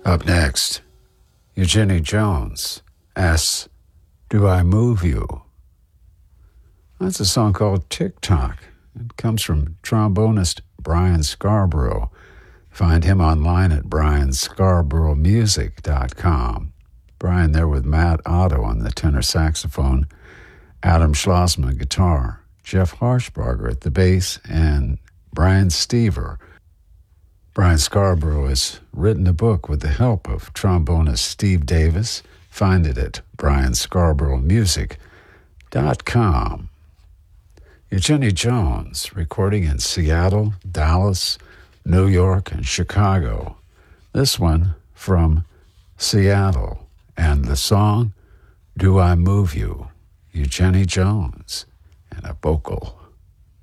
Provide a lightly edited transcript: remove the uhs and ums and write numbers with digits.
Up next, Eugenie Jones asks, "Do I Move You?" That's a song called "Tick-Tock." It comes from trombonist Brian Scarborough. Find him online at brianscarboroughmusic.com. Brian there with Matt Otto on the tenor saxophone, Adam Schlossman guitar, Jeff Harshbarger at the bass, and Brian Stever. Brian Scarborough has written a book with the help of trombonist Steve Davis. Find it at brianscarboroughmusic.com. Eugenie Jones, recording in Seattle, Dallas, New York, and Chicago. This one from Seattle, and the song, "Do I Move You?" Eugenie Jones, and a vocal.